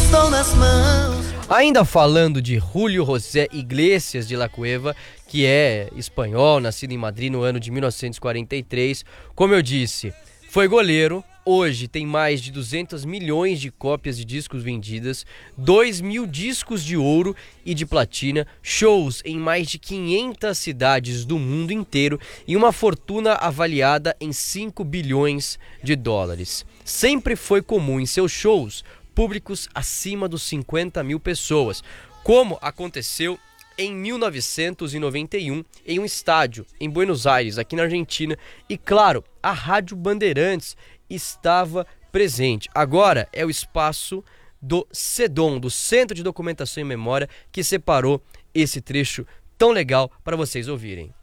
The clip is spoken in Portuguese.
estou nas mãos. Ainda falando de Julio José Iglesias de la Cueva, que é espanhol, nascido em Madrid no ano de 1943, como eu disse, foi goleiro. Hoje tem mais de 200 milhões de cópias de discos vendidas, 2.000 discos de ouro e de platina, shows em mais de 500 cidades do mundo inteiro e uma fortuna avaliada em 5 bilhões de dólares. Sempre foi comum em seus shows públicos acima dos 50 mil pessoas, como aconteceu em 1991 em um estádio em Buenos Aires, aqui na Argentina, e claro, a Rádio Bandeirantes estava presente. Agora é o espaço do CEDOM, do Centro de Documentação e Memória, que separou esse trecho tão legal para vocês ouvirem.